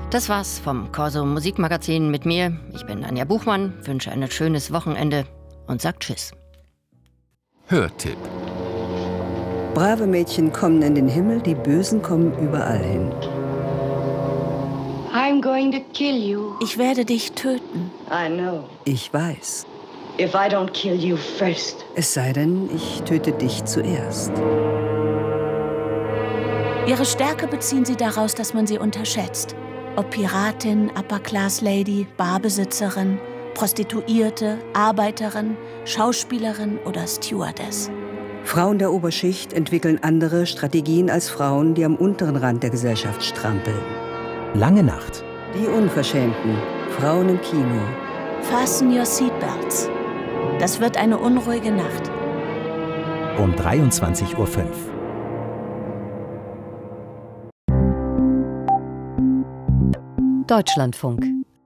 Das war's vom Corso Musikmagazin mit mir. Ich bin Anja Buchmann, wünsche ein schönes Wochenende und sag Tschüss. Hörtipp. Brave Mädchen kommen in den Himmel, die Bösen kommen überall hin. I'm going to kill you. Ich werde dich töten. I know. Ich weiß. If I don't kill you first. Es sei denn, ich töte dich zuerst. Ihre Stärke beziehen sie daraus, dass man sie unterschätzt. Ob Piratin, Upper-Class-Lady, Barbesitzerin, Prostituierte, Arbeiterin, Schauspielerin oder Stewardess. Frauen der Oberschicht entwickeln andere Strategien als Frauen, die am unteren Rand der Gesellschaft strampeln. Lange Nacht. Die Unverschämten. Frauen im Kino. Fasten your seatbelts. Das wird eine unruhige Nacht. Um 23:05 Uhr. Deutschlandfunk.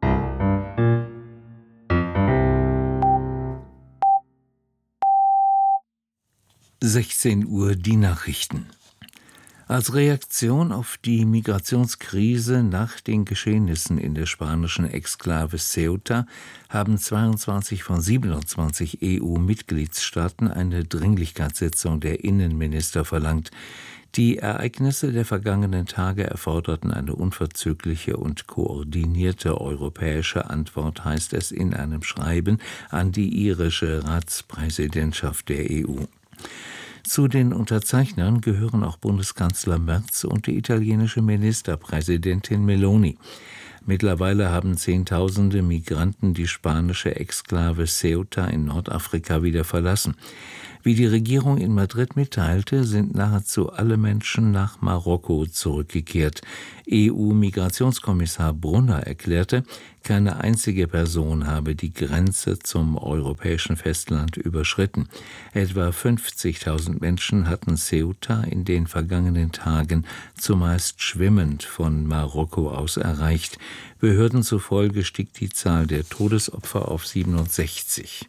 (16 Uhr) die Nachrichten. Als Reaktion auf die Migrationskrise nach den Geschehnissen in der spanischen Exklave Ceuta haben 22 von 27 EU-Mitgliedstaaten eine Dringlichkeitssitzung der Innenminister verlangt. Die Ereignisse der vergangenen Tage erforderten eine unverzügliche und koordinierte europäische Antwort, heißt es in einem Schreiben an die irische Ratspräsidentschaft der EU. Zu den Unterzeichnern gehören auch Bundeskanzler Merz und die italienische Ministerpräsidentin Meloni. Mittlerweile haben Zehntausende Migranten die spanische Exklave Ceuta in Nordafrika wieder verlassen. Wie die Regierung in Madrid mitteilte, sind nahezu alle Menschen nach Marokko zurückgekehrt. EU-Migrationskommissar Brunner erklärte, keine einzige Person habe die Grenze zum europäischen Festland überschritten. Etwa 50.000 Menschen hatten Ceuta in den vergangenen Tagen zumeist schwimmend von Marokko aus erreicht. Behörden zufolge stieg die Zahl der Todesopfer auf 67.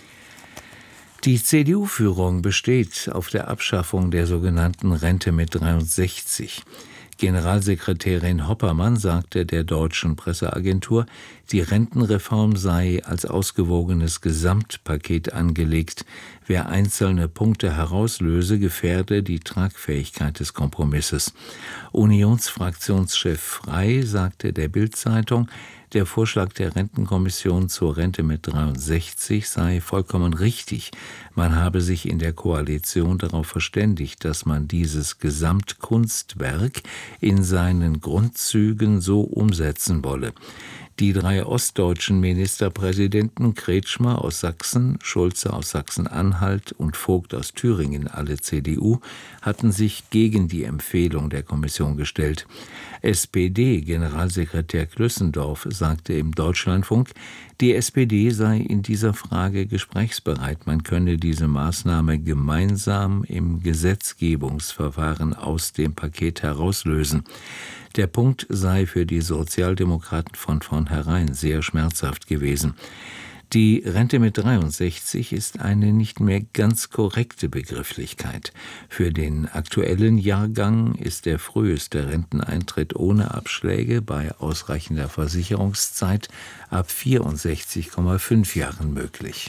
Die CDU-Führung besteht auf der Abschaffung der sogenannten Rente mit 63. Generalsekretärin Hoppermann sagte der deutschen Presseagentur, die Rentenreform sei als ausgewogenes Gesamtpaket angelegt. Wer einzelne Punkte herauslöse, gefährde die Tragfähigkeit des Kompromisses. Unionsfraktionschef Frey sagte der Bild-Zeitung, der Vorschlag der Rentenkommission zur Rente mit 63 sei vollkommen richtig. Man habe sich in der Koalition darauf verständigt, dass man dieses Gesamtkunstwerk in seinen Grundzügen so umsetzen wolle. Die drei ostdeutschen Ministerpräsidenten Kretschmer aus Sachsen, Schulze aus Sachsen-Anhalt und Vogt aus Thüringen, alle CDU, hatten sich gegen die Empfehlung der Kommission gestellt. SPD-Generalsekretär Klüssendorf sagte im Deutschlandfunk, die SPD sei in dieser Frage gesprächsbereit. Man könne diese Maßnahme gemeinsam im Gesetzgebungsverfahren aus dem Paket herauslösen. Der Punkt sei für die Sozialdemokraten von vornherein sehr schmerzhaft gewesen. Die Rente mit 63 ist eine nicht mehr ganz korrekte Begrifflichkeit. Für den aktuellen Jahrgang ist der früheste Renteneintritt ohne Abschläge bei ausreichender Versicherungszeit ab 64,5 Jahren möglich.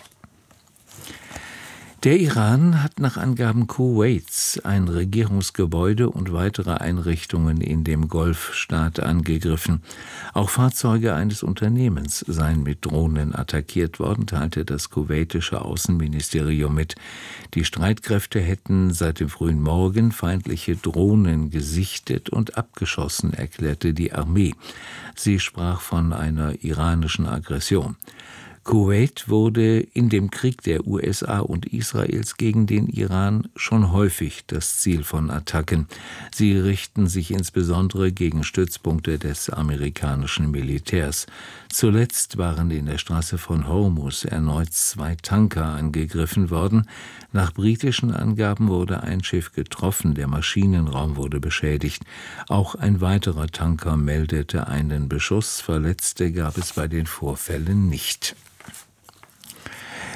Der Iran hat nach Angaben Kuwaits ein Regierungsgebäude und weitere Einrichtungen in dem Golfstaat angegriffen. Auch Fahrzeuge eines Unternehmens seien mit Drohnen attackiert worden, teilte das kuwaitische Außenministerium mit. Die Streitkräfte hätten seit dem frühen Morgen feindliche Drohnen gesichtet und abgeschossen, erklärte die Armee. Sie sprach von einer iranischen Aggression. Kuwait wurde in dem Krieg der USA und Israels gegen den Iran schon häufig das Ziel von Attacken. Sie richten sich insbesondere gegen Stützpunkte des amerikanischen Militärs. Zuletzt waren in der Straße von Hormuz erneut 2 Tanker angegriffen worden. Nach britischen Angaben wurde ein Schiff getroffen, der Maschinenraum wurde beschädigt. Auch ein weiterer Tanker meldete einen Beschuss, Verletzte gab es bei den Vorfällen nicht.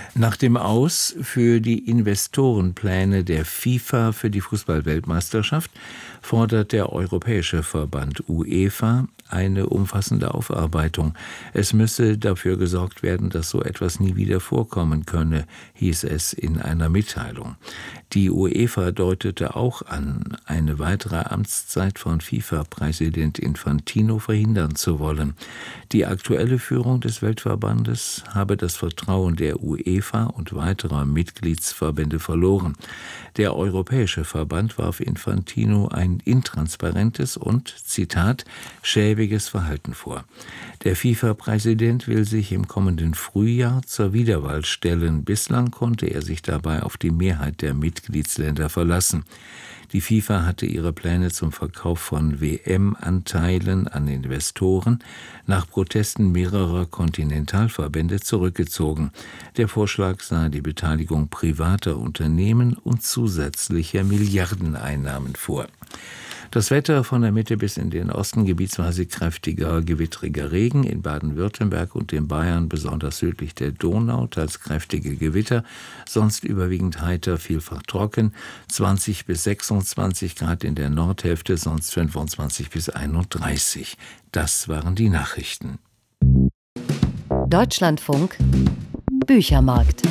Nach dem Aus für die Investorenpläne der FIFA für die Fußball-Weltmeisterschaft fordert der Europäische Verband UEFA eine umfassende Aufarbeitung. Es müsse dafür gesorgt werden, dass so etwas nie wieder vorkommen könne, hieß es in einer Mitteilung. Die UEFA deutete auch an, eine weitere Amtszeit von FIFA-Präsident Infantino verhindern zu wollen. Die aktuelle Führung des Weltverbandes habe das Vertrauen der UEFA und weiterer Mitgliedsverbände verloren. Der Europäische Verband warf Infantino ein intransparentes und, Zitat, schäbiges Verhalten vor. Der FIFA-Präsident will sich im kommenden Frühjahr zur Wiederwahl stellen. Bislang konnte er sich dabei auf die Mehrheit der Mitgliedsländer verlassen. Die FIFA hatte ihre Pläne zum Verkauf von WM-Anteilen an Investoren nach Protesten mehrerer Kontinentalverbände zurückgezogen. Der Vorschlag sah die Beteiligung privater Unternehmen und zusätzlicher Milliardeneinnahmen vor. Das Wetter von der Mitte bis in den Osten gebietsweise kräftiger, gewittriger Regen, in Baden-Württemberg und in Bayern besonders südlich der Donau, teils kräftige Gewitter, sonst überwiegend heiter, vielfach trocken, 20 bis 26 Grad in der Nordhälfte, sonst 25 bis 31. Das waren die Nachrichten. Deutschlandfunk Büchermarkt.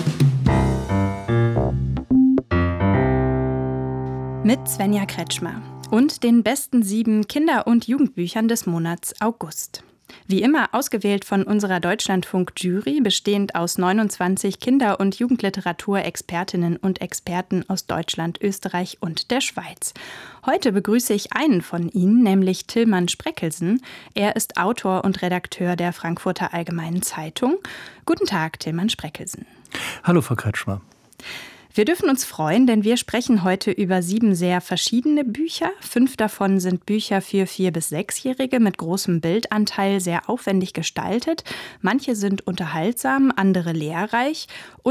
Mit Svenja Kretschmer und den besten 7 Kinder- und Jugendbüchern des Monats August. Wie immer ausgewählt von unserer Deutschlandfunk-Jury, bestehend aus 29 Kinder- und Jugendliteratur-Expertinnen und Experten aus Deutschland, Österreich und der Schweiz. Heute begrüße ich einen von ihnen, nämlich Tilman Spreckelsen. Er ist Autor und Redakteur der Frankfurter Allgemeinen Zeitung. Guten Tag, Tilman Spreckelsen. Hallo, Frau Kretschmer. Wir dürfen uns freuen, denn wir sprechen heute über 7 sehr verschiedene Bücher. 5 davon sind Bücher für 4- bis 6-Jährige mit großem Bildanteil, sehr aufwendig gestaltet. Manche sind unterhaltsam, andere lehrreich.